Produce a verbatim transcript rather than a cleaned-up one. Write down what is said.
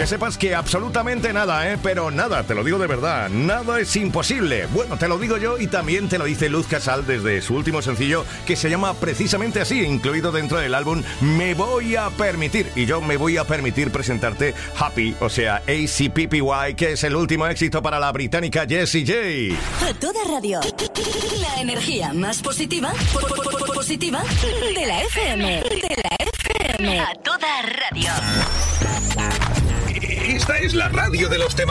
Que sepas que absolutamente nada, ¿eh? Pero nada, te lo digo de verdad, nada es imposible. Bueno, te lo digo yo y también te lo dice Luz Casal desde su último sencillo, que se llama precisamente así, incluido dentro del álbum Me Voy a Permitir. Y yo me voy a permitir presentarte Happy, o sea, A C P P Y, que es el último éxito para la británica Jessie J. A toda radio, la energía más positiva, positiva de la F M, de la F M. A toda radio. Esta es la radio de los temas.